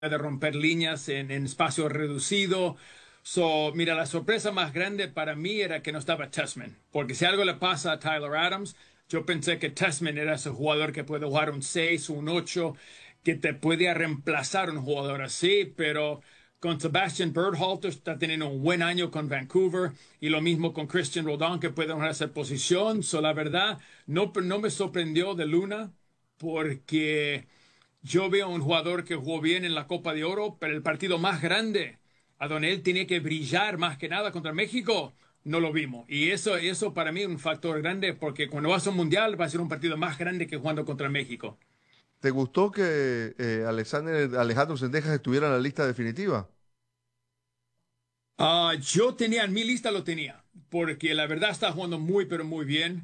de romper líneas en espacio reducido. So, mira, la sorpresa más grande para mí era que no estaba Tessman, porque si algo le pasa a Tyler Adams, yo pensé que Tessman era ese jugador que puede jugar un 6 o un 8, que te podía reemplazar un jugador así, pero con Sebastian Berhalter está teniendo un buen año con Vancouver y lo mismo con Christian Rodon que puede jugar esa posición. So, la verdad, no me sorprendió de Luna porque yo veo un jugador que jugó bien en la Copa de Oro, pero el partido más grande, a donde él tenía que brillar más que nada contra México, no lo vimos. Y eso para mí es un factor grande, porque cuando vas a un mundial va a ser un partido más grande que jugando contra México. ¿Te gustó que Alejandro Sendejas estuviera en la lista definitiva? Yo tenía, en mi lista lo tenía, porque la verdad está jugando muy, pero muy bien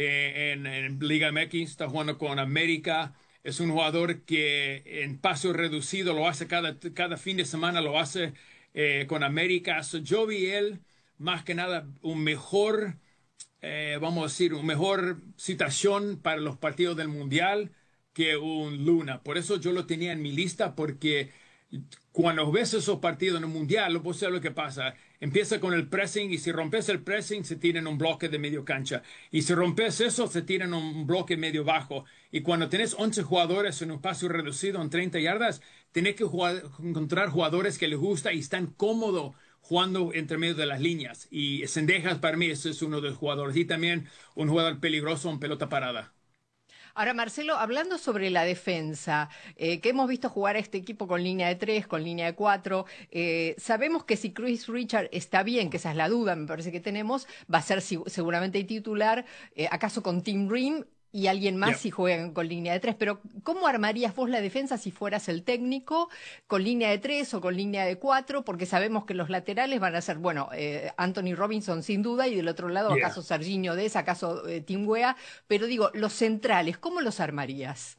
en Liga MX, está jugando con América. Es un jugador que en paso reducido lo hace cada fin de semana, lo hace con América. So, yo vi él más que nada un mejor, vamos a decir, un mejor situación para los partidos del Mundial que un Luna. Por eso yo lo tenía en mi lista, porque cuando ves esos partidos en el mundial, vos sabes lo que pasa. Empieza con el pressing y si rompes el pressing, se tiran un bloque de medio cancha. Y si rompes eso, se tiran un bloque medio bajo. Y cuando tenés 11 jugadores en un espacio reducido en 30 yardas, tenés que encontrar jugadores que les gusta y están cómodos jugando entre medio de las líneas. Y Sendejas para mí ese es uno de los jugadores. Y también un jugador peligroso en pelota parada. Ahora, Marcelo, hablando sobre la defensa, que hemos visto jugar a este equipo con línea de tres, con línea de cuatro, sabemos que si Chris Richard está bien, que esa es la duda, me parece que tenemos, va a ser seguramente titular, acaso con Tim Ream y alguien más Yeah. si juegan con línea de tres, pero ¿cómo armarías vos la defensa si fueras el técnico, con línea de tres o con línea de cuatro? Porque sabemos que los laterales van a ser, bueno, Anthony Robinson sin duda, y del otro lado, Yeah. acaso Serginho Dest, acaso Tim Weah, pero digo, los centrales, ¿cómo los armarías?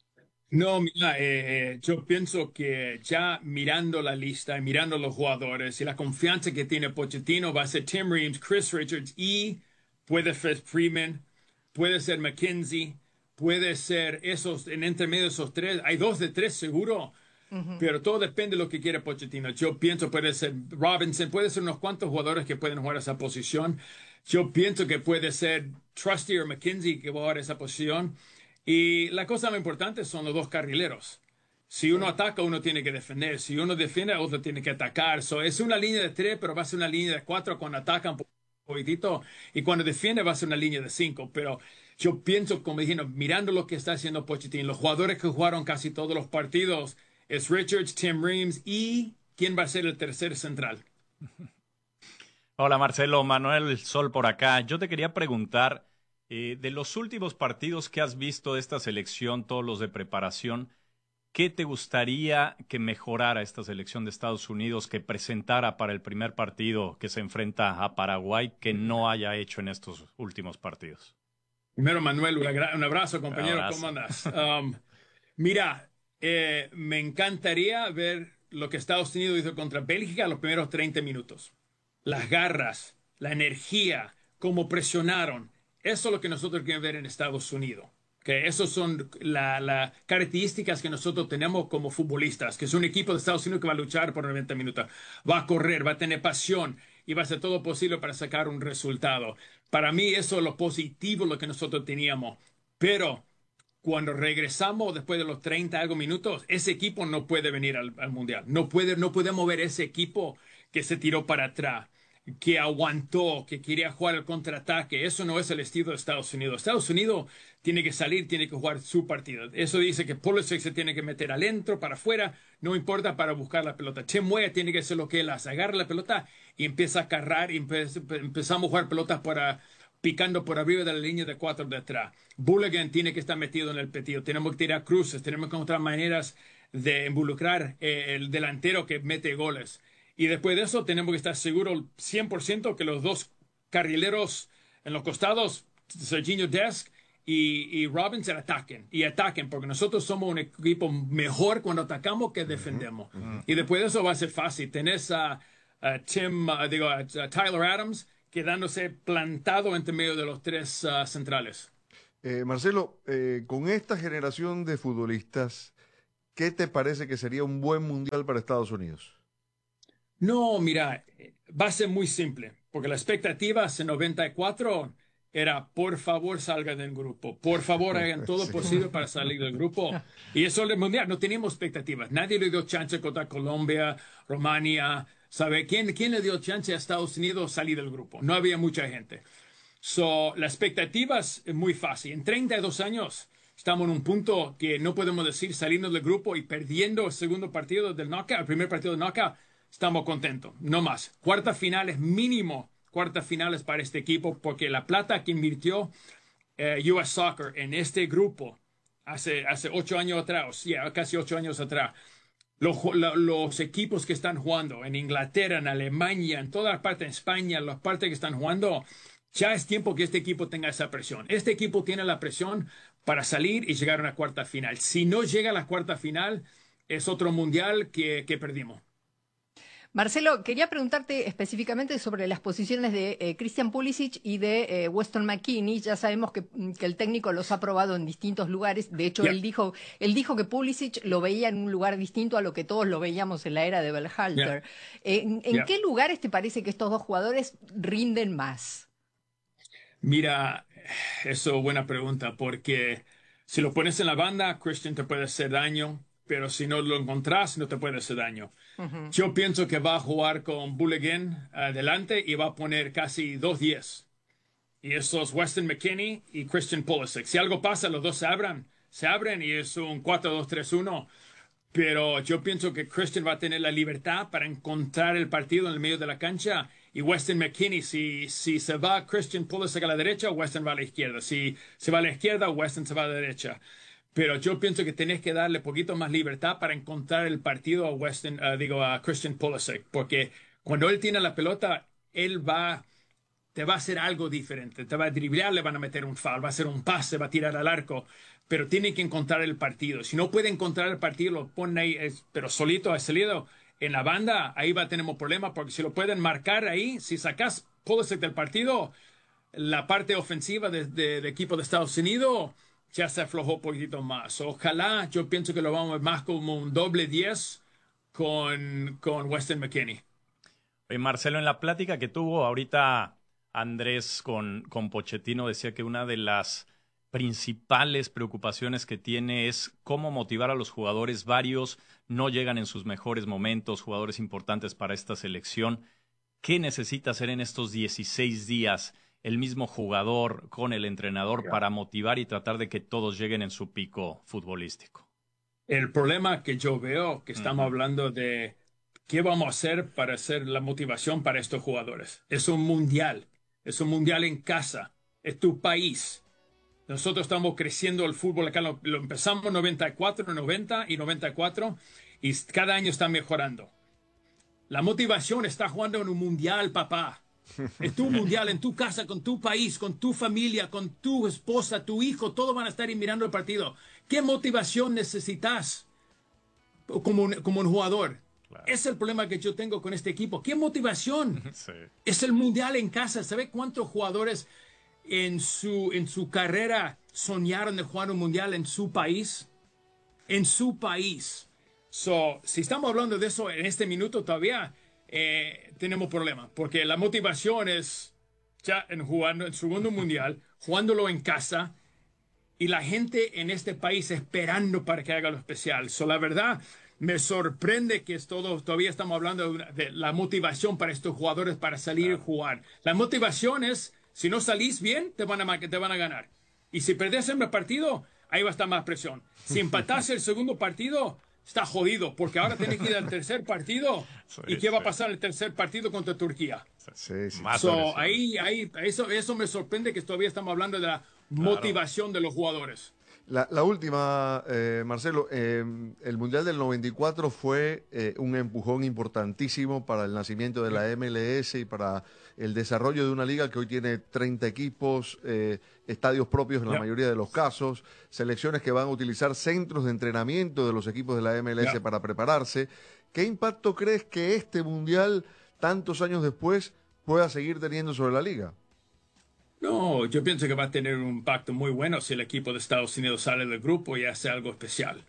No, mira, yo pienso que ya mirando la lista y mirando los jugadores y la confianza que tiene Pochettino, va a ser Tim Reeves, Chris Richards y puede ser Freeman, puede ser McKenzie, puede ser esos, en entre medio de esos tres, hay dos de tres seguro, Ujú. pero todo depende de lo que quiere Pochettino. Yo pienso puede ser Robinson, puede ser unos cuantos jugadores que pueden jugar esa posición. Yo pienso que puede ser Trusty o McKenzie que va a jugar esa posición. Y la cosa más importante son los dos carrileros. Si uno Sí. ataca, uno tiene que defender. Si uno defiende, otro tiene que atacar. So, es una línea de tres, pero va a ser una línea de cuatro cuando atacan un poquitito. Y cuando defiende, va a ser una línea de cinco. Pero yo pienso, como dijeron, mirando lo que está haciendo Pochettino, los jugadores que jugaron casi todos los partidos es Richards, Tim Reeves y ¿quién va a ser el tercer central? Hola Marcelo, Manuel Sol por acá. Yo te quería preguntar, de los últimos partidos que has visto de esta selección, todos los de preparación, ¿qué te gustaría que mejorara esta selección de Estados Unidos, que presentara para el primer partido que se enfrenta a Paraguay, que no haya hecho en estos últimos partidos? Primero, Manuel, un abrazo, Un compañero. ¿Cómo abrazo. andas? Mira, me encantaría ver lo que Estados Unidos hizo contra Bélgica los primeros 30 minutos. Las garras, la energía, cómo presionaron. Eso es lo que nosotros queremos ver en Estados Unidos. Que esos son las características que nosotros tenemos como futbolistas, que es un equipo de Estados Unidos que va a luchar por 90 minutos, va a correr, va a tener pasión y va a hacer todo posible para sacar un resultado. Para mí eso es lo positivo, lo que nosotros teníamos. Pero cuando regresamos después de los 30 algo minutos, ese equipo no puede venir al Mundial. No podemos ver ese equipo que se tiró para atrás, que aguantó, que quería jugar el contraataque. Eso no es el estilo de Estados Unidos. Estados Unidos tiene que salir, tiene que jugar su partido. Eso dice que Pulisic se tiene que meter adentro, para afuera, no importa para buscar la pelota. Tim Weah tiene que hacer lo que él hace, agarra la pelota y empieza a cargar y empezamos a jugar pelotas para picando por arriba de la línea de cuatro de atrás. Bulligan tiene que estar metido en el petido. Tenemos que tirar cruces, tenemos que encontrar maneras de involucrar el delantero que mete goles. Y después de eso tenemos que estar seguros 100% que los dos carrileros en los costados, Serginho Dest y Robinson, ataquen. Y ataquen, porque nosotros somos un equipo mejor cuando atacamos que Ujú, defendemos. ujú. Y después de eso va a ser fácil. Tenés a Tyler Adams quedándose plantado entre medio de los tres centrales. Marcelo, con esta generación de futbolistas, ¿qué te parece que sería un buen mundial para Estados Unidos? No, mira, va a ser muy simple, porque la expectativa en 94 era, por favor, salgan del grupo, por favor, hagan todo Sí. posible para salir del grupo. Y eso del mundial, no teníamos expectativas. Nadie le dio chance contra Colombia, Rumania, ¿sabe? ¿Quién le dio chance a Estados Unidos salir del grupo? No había mucha gente. So, la expectativa es muy fácil. En 32 años estamos en un punto que no podemos decir saliendo del grupo y perdiendo el segundo partido del knockout, el primer partido del knockout, estamos contentos. No más. Cuartas finales mínimo, cuartas finales para este equipo, porque la plata que invirtió US Soccer en este grupo hace 8 años atrás, casi 8 años atrás, los equipos que están jugando en Inglaterra, en Alemania, en todas las partes, en España, las partes que están jugando, ya es tiempo que este equipo tenga esa presión. Este equipo tiene la presión para salir y llegar a una cuarta final. Si no llega a la cuarta final, es otro mundial que perdimos. Marcelo, quería preguntarte específicamente sobre las posiciones de Christian Pulisic y de Weston McKennie. Ya sabemos que el técnico los ha probado en distintos lugares. De hecho, Yeah. él dijo que Pulisic lo veía en un lugar distinto a lo que todos lo veíamos en la era de Berhalter. ¿En Yeah. qué lugares te parece que estos dos jugadores rinden más? Mira, eso es buena pregunta, porque si lo pones en la banda, Christian te puede hacer daño, pero si no lo encontrás, no te puede hacer daño. Yo pienso que va a jugar con Bulligan adelante y va a poner casi 2-10. Y esos Weston McKennie y Christian Pulisic. Si algo pasa, los dos se abren y es un 4-2-3-1. Pero yo pienso que Christian va a tener la libertad para encontrar el partido en el medio de la cancha. Y Weston McKennie, si se va Christian Pulisic a la derecha, Weston va a la izquierda. Si se va a la izquierda, Weston se va a la derecha. Pero yo pienso que tenés que darle poquito más libertad para encontrar el partido a Christian Pulisic. Porque cuando él tiene la pelota, te va a hacer algo diferente. Te va a driblar, le van a meter un foul, va a hacer un pase, va a tirar al arco. Pero tiene que encontrar el partido. Si no puede encontrar el partido, lo pone ahí, pero solito ha salido en la banda, ahí tenemos problemas, porque si lo pueden marcar ahí, si sacas Pulisic del partido, la parte ofensiva del equipo de Estados Unidos ya se aflojó un poquito más. Ojalá, yo pienso que lo vamos a ver más como un doble 10 con Weston McKennie. Oye, Marcelo, en la plática que tuvo ahorita Andrés con Pochettino, decía que una de las principales preocupaciones que tiene es cómo motivar a los jugadores. Varios no llegan en sus mejores momentos, jugadores importantes para esta selección. ¿Qué necesita hacer en estos 16 días el mismo jugador con el entrenador para motivar y tratar de que todos lleguen en su pico futbolístico? El problema que yo veo, que estamos hablando de qué vamos a hacer para hacer la motivación para estos jugadores. Es un mundial en casa, es tu país. Nosotros estamos creciendo el fútbol acá, lo empezamos en 94, 90 y 94 y cada año está mejorando. La motivación está jugando en un mundial, papá. Es tu mundial, en tu casa, con tu país, con tu familia, con tu esposa, tu hijo, todos van a estar mirando el partido. ¿Qué motivación necesitas como un jugador? Claro. Es el problema que yo tengo con este equipo. ¿Qué motivación? Sí. Es el mundial en casa. ¿Sabe cuántos jugadores en su carrera soñaron de jugar un mundial en su país? En su país. Si estamos hablando de eso en este minuto todavía, tenemos problemas, porque la motivación es ya jugando el segundo mundial, jugándolo en casa, y la gente en este país esperando para que haga lo especial. La verdad, me sorprende que todavía estamos hablando de la motivación para estos jugadores para salir y jugar. La motivación es, si no salís bien, te van a ganar. Y si perdés el partido, ahí va a estar más presión. Si empatás el segundo partido, está jodido, porque ahora tienes que ir al tercer partido. ¿Y qué va a pasar en el tercer partido contra Turquía? Sí. Eso me sorprende que todavía estamos hablando de la motivación de los jugadores. La última, Marcelo, el Mundial del 94 fue un empujón importantísimo para el nacimiento de la MLS y para el desarrollo de una liga que hoy tiene 30 equipos, estadios propios en la mayoría de los casos, selecciones que van a utilizar centros de entrenamiento de los equipos de la MLS para prepararse. ¿Qué impacto crees que este Mundial, tantos años después, pueda seguir teniendo sobre la liga? No, yo pienso que va a tener un impacto muy bueno si el equipo de Estados Unidos sale del grupo y hace algo especial.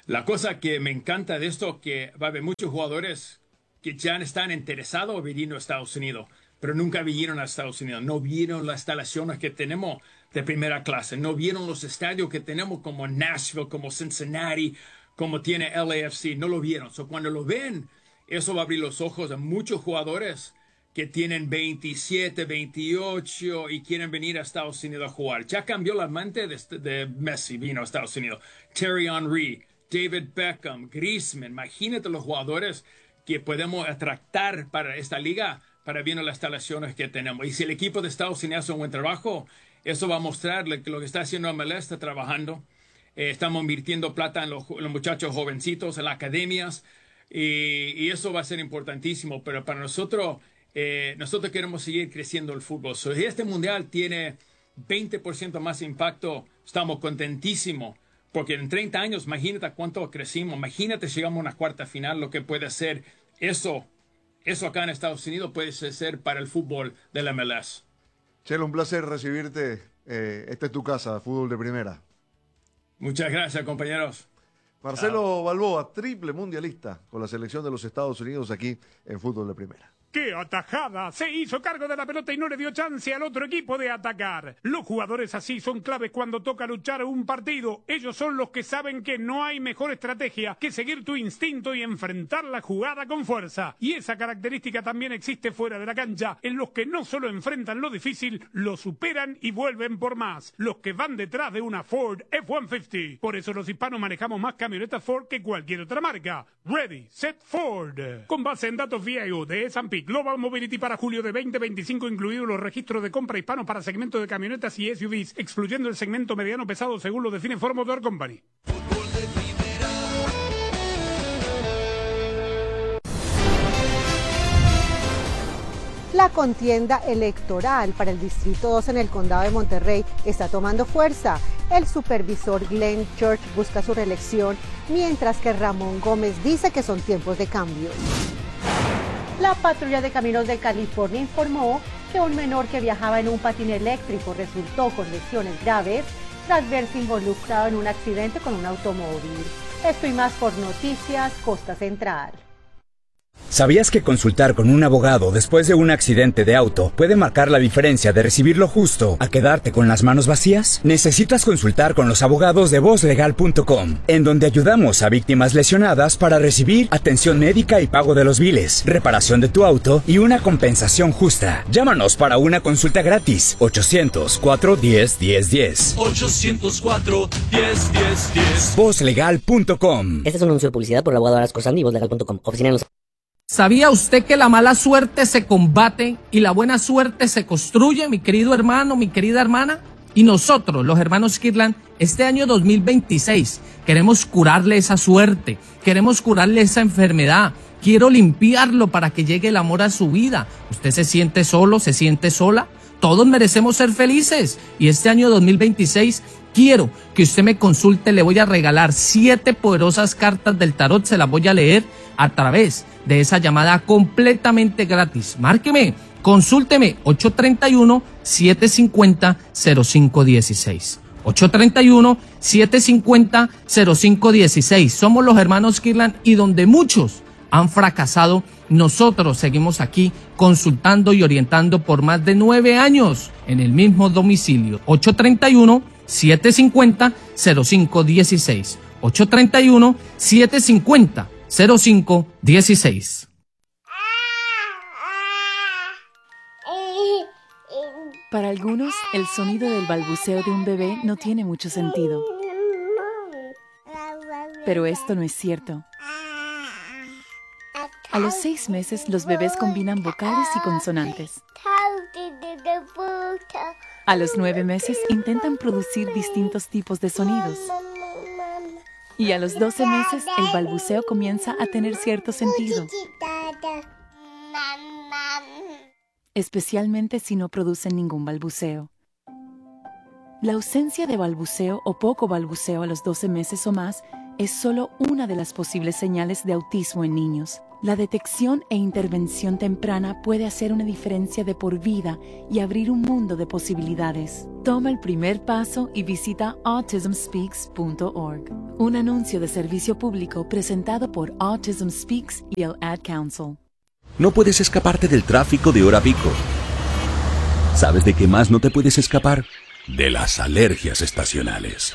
La cosa que me encanta de esto que va a haber muchos jugadores que ya están interesados en venir a Estados Unidos, pero nunca vinieron a Estados Unidos. No vieron las instalaciones que tenemos de primera clase. No vieron los estadios que tenemos como Nashville, como Cincinnati, como tiene LAFC. No lo vieron. So, cuando lo ven, eso va a abrir los ojos a muchos jugadores que tienen 27, 28 y quieren venir a Estados Unidos a jugar. Ya cambió la mente de Messi, vino a Estados Unidos. Thierry Henry, David Beckham, Griezmann. Imagínate los jugadores que podemos atractar para esta liga para bien las instalaciones que tenemos. Y si el equipo de Estados Unidos hace un buen trabajo, eso va a mostrar que lo que está haciendo MLS está trabajando. Estamos invirtiendo plata en los muchachos jovencitos, en las academias, y eso va a ser importantísimo. Pero para nosotros, nosotros queremos seguir creciendo el fútbol. Si este mundial tiene 20% más impacto, estamos contentísimos. Porque en 30 años, imagínate cuánto crecimos. Imagínate si llegamos a una cuarta final, lo que puede ser eso. Eso acá en Estados Unidos puede ser para el fútbol del MLS. Chelo, un placer recibirte. Esta es tu casa, fútbol de primera. Muchas gracias, compañeros. Marcelo Balboa, triple mundialista con la selección de los Estados Unidos aquí en fútbol de primera. ¡Qué atajada! Se hizo cargo de la pelota y no le dio chance al otro equipo de atacar. Los jugadores así son claves cuando toca luchar un partido. Ellos son los que saben que no hay mejor estrategia que seguir tu instinto y enfrentar la jugada con fuerza. Y esa característica también existe fuera de la cancha, en los que no solo enfrentan lo difícil, lo superan y vuelven por más. Los que van detrás de una Ford F-150. Por eso los hispanos manejamos más camionetas Ford que cualquier otra marca. Ready, Set, Ford. Con base en datos VIO de S&P Global Mobility para julio de 2025, incluidos los registros de compra hispanos para segmento de camionetas y SUVs, excluyendo el segmento mediano pesado según lo define Ford Motor Company. La contienda electoral para el Distrito 2 en el Condado de Monterrey está tomando fuerza. El supervisor Glenn Church busca su reelección, mientras que Ramón Gómez dice que son tiempos de cambio. La Patrulla de Caminos de California informó que un menor que viajaba en un patín eléctrico resultó con lesiones graves tras verse involucrado en un accidente con un automóvil. Esto y más por Noticias Costa Central. ¿Sabías que consultar con un abogado después de un accidente de auto puede marcar la diferencia de recibir lo justo a quedarte con las manos vacías? Necesitas consultar con los abogados de vozlegal.com, en donde ayudamos a víctimas lesionadas para recibir atención médica y pago de los biles, reparación de tu auto y una compensación justa. Llámanos para una consulta gratis. 800-410-1010. 800-410-1010. Vozlegal.com. Este es un anuncio de publicidad por el abogado Arasco Sandy y vozlegal.com. Oficina de los... ¿Sabía usted que la mala suerte se combate y la buena suerte se construye, mi querido hermano, mi querida hermana? Y nosotros, los hermanos Kirtland, este año 2026, queremos curarle esa suerte, queremos curarle esa enfermedad. Quiero limpiarlo para que llegue el amor a su vida. ¿Usted se siente solo, se siente sola? Todos merecemos ser felices. Y este año 2026 quiero que usted me consulte. Le voy a regalar 7 poderosas cartas del tarot. Se las voy a leer a través de esa llamada completamente gratis. Márqueme, consúlteme, 831-750-0516. 831-750-0516. Somos los hermanos Kirtland y donde muchos han fracasado, nosotros seguimos aquí consultando y orientando por más de 9 años en el mismo domicilio. 831-750-0516. 831-750-0516. Para algunos, el sonido del balbuceo de un bebé no tiene mucho sentido. Pero esto no es cierto. A los 6 meses, los bebés combinan vocales y consonantes. A los 9 meses, intentan producir distintos tipos de sonidos. Y a los 12 meses, el balbuceo comienza a tener cierto sentido. Especialmente si no producen ningún balbuceo. La ausencia de balbuceo o poco balbuceo a los 12 meses o más es solo una de las posibles señales de autismo en niños. La detección e intervención temprana puede hacer una diferencia de por vida y abrir un mundo de posibilidades. Toma el primer paso y visita autismspeaks.org. Un anuncio de servicio público presentado por Autism Speaks y el Ad Council. No puedes escaparte del tráfico de hora pico. ¿Sabes de qué más no te puedes escapar? De las alergias estacionales.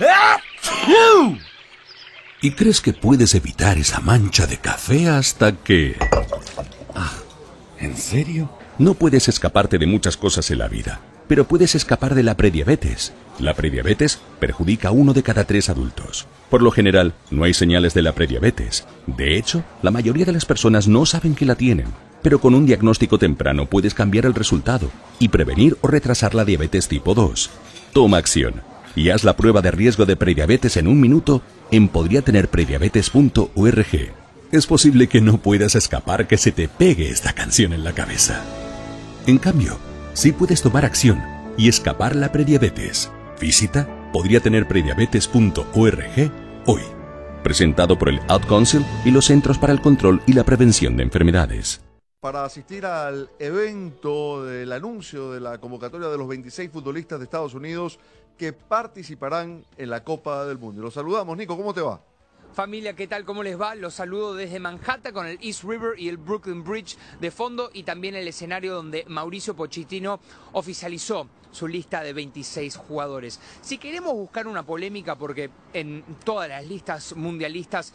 Y crees que puedes evitar esa mancha de café hasta que... ¿En serio? No puedes escaparte de muchas cosas en la vida, pero puedes escapar de la prediabetes. La prediabetes perjudica a 1 de cada 3 adultos. Por lo general, no hay señales de la prediabetes. De hecho, la mayoría de las personas no saben que la tienen. Pero con un diagnóstico temprano puedes cambiar el resultado y prevenir o retrasar la diabetes tipo 2. Toma acción y haz la prueba de riesgo de prediabetes en 1 minuto en podriatenerprediabetes.org. Es posible que no puedas escapar que se te pegue esta canción en la cabeza. En cambio, sí puedes tomar acción y escapar la prediabetes. Visita podriatenerprediabetes.org hoy. Presentado por el Ad Council y los Centros para el Control y la Prevención de Enfermedades. Para asistir al evento del anuncio de la convocatoria de los 26 futbolistas de Estados Unidos que participarán en la Copa del Mundo. Los saludamos, Nico, ¿cómo te va? Familia, ¿qué tal? ¿Cómo les va? Los saludo desde Manhattan con el East River y el Brooklyn Bridge de fondo y también el escenario donde Mauricio Pochettino oficializó su lista de 26 jugadores. Si queremos buscar una polémica, porque en todas las listas mundialistas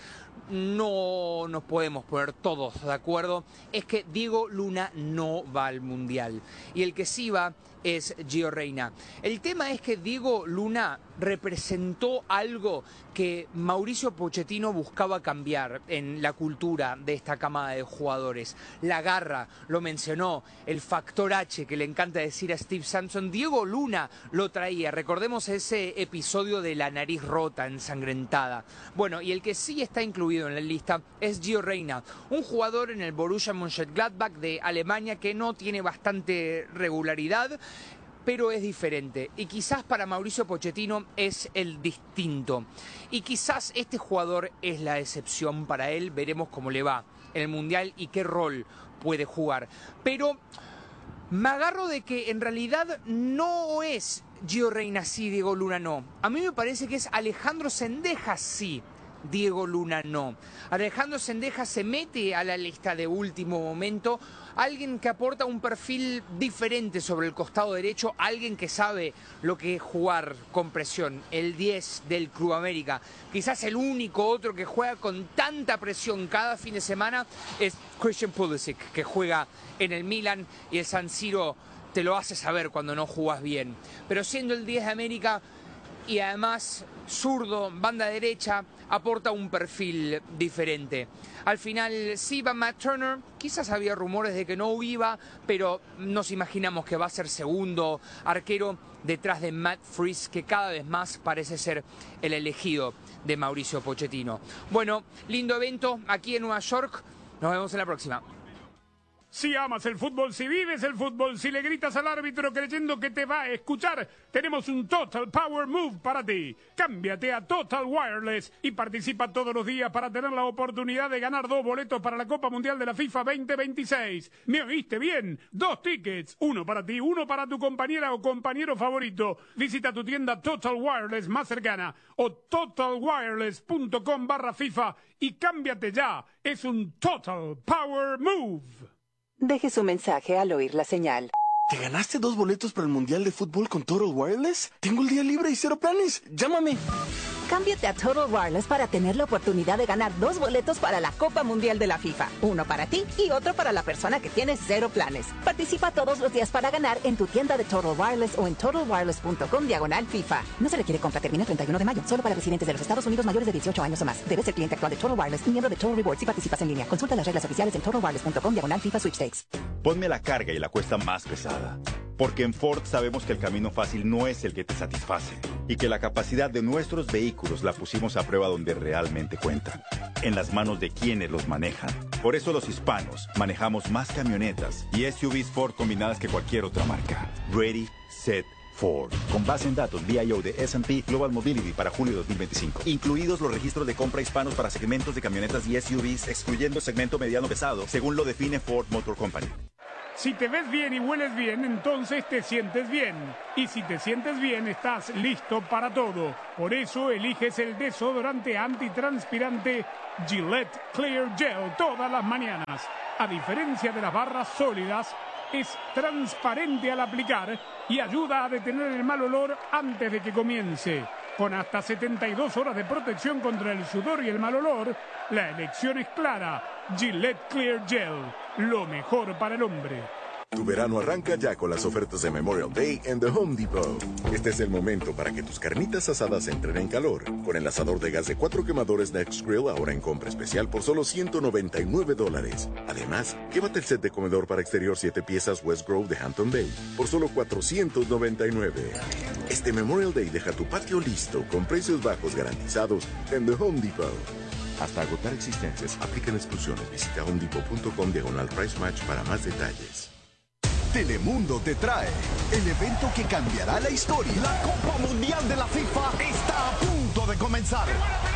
no nos podemos poner todos de acuerdo, es que Diego Luna no va al Mundial. Y el que sí va es Gio Reyna. El tema es que Diego Luna representó algo que Mauricio Pochettino buscaba cambiar en la cultura de esta camada de jugadores. La garra, lo mencionó, el factor H que le encanta decir a Steve Sampson. Diego Luna lo traía. Recordemos ese episodio de la nariz rota, ensangrentada. Bueno, y el que sí está incluido en la lista es Gio Reyna, un jugador en el Borussia Mönchengladbach de Alemania que no tiene bastante regularidad, pero es diferente. Y quizás para Mauricio Pochettino es el distinto. Y quizás este jugador es la excepción para él. Veremos cómo le va en el Mundial y qué rol puede jugar. Pero me agarro de que en realidad no es Gio Reyna sí, Diego Luna no. A mí me parece que es Alejandro Sendejas sí, Diego Luna no. Alejandro Sendejas se mete a la lista de último momento, alguien que aporta un perfil diferente sobre el costado derecho, alguien que sabe lo que es jugar con presión, el 10 del Club América. Quizás el único otro que juega con tanta presión cada fin de semana es Christian Pulisic, que juega en el Milan y el San Siro te lo hace saber cuando no jugás bien. Pero siendo el 10 de América y además zurdo, banda derecha, aporta un perfil diferente. Al final sí va Matt Turner, quizás había rumores de que no iba, pero nos imaginamos que va a ser segundo arquero detrás de Matt Freese, que cada vez más parece ser el elegido de Mauricio Pochettino. Bueno, lindo evento aquí en Nueva York, nos vemos en la próxima. Si amas el fútbol, si vives el fútbol, si le gritas al árbitro creyendo que te va a escuchar, tenemos un Total Power Move para ti. Cámbiate a Total Wireless y participa todos los días para tener la oportunidad de ganar 2 boletos para la Copa Mundial de la FIFA 2026. ¿Me oíste bien? 2 tickets, uno para ti, uno para tu compañera o compañero favorito. Visita tu tienda Total Wireless más cercana o totalwireless.com/FIFA y cámbiate ya. Es un Total Power Move. Deje su mensaje al oír la señal. ¿Te ganaste 2 boletos para el Mundial de Fútbol con Total Wireless? Tengo el día libre y 0 planes. Llámame. Cámbiate a Total Wireless para tener la oportunidad de ganar 2 boletos para la Copa Mundial de la FIFA. Uno para ti y otro para la persona que tiene 0 planes. Participa todos los días para ganar en tu tienda de Total Wireless o en totalwireless.com/FIFA. No se requiere compra, termina el 31 de mayo. Solo para residentes de los Estados Unidos mayores de 18 años o más. Debes ser cliente actual de Total Wireless y miembro de Total Rewards si participas en línea. Consulta las reglas oficiales en totalwireless.com/FIFA Sweepstakes. Ponme la carga y la cuesta más pesada. Porque en Ford sabemos que el camino fácil no es el que te satisface y que la capacidad de nuestros vehículos la pusimos a prueba donde realmente cuentan, en las manos de quienes los manejan. Por eso los hispanos manejamos más camionetas y SUVs Ford combinadas que cualquier otra marca. Ready, set, Ford, con base en datos BIO de S&P Global Mobility para julio de 2025. Incluidos los registros de compra hispanos para segmentos de camionetas y SUVs, excluyendo segmento mediano pesado, según lo define Ford Motor Company. Si te ves bien y hueles bien, entonces te sientes bien. Y si te sientes bien, estás listo para todo. Por eso eliges el desodorante antitranspirante Gillette Clear Gel todas las mañanas. A diferencia de las barras sólidas, es transparente al aplicar y ayuda a detener el mal olor antes de que comience. Con hasta 72 horas de protección contra el sudor y el mal olor, la elección es clara. Gillette Clear Gel, lo mejor para el hombre. Tu verano arranca ya con las ofertas de Memorial Day en The Home Depot. Este es el momento para que tus carnitas asadas entren en calor. Con el asador de gas de 4 quemadores Next Grill ahora en compra especial por solo $199. Además, llévate el set de comedor para exterior 7 piezas West Grove de Hampton Bay por solo $499. Este Memorial Day deja tu patio listo con precios bajos garantizados en The Home Depot. Hasta agotar existencias, aplican exclusiones. Visita homedepot.com/price match para más detalles. Telemundo te trae el evento que cambiará la historia. La Copa Mundial de la FIFA está a punto de comenzar.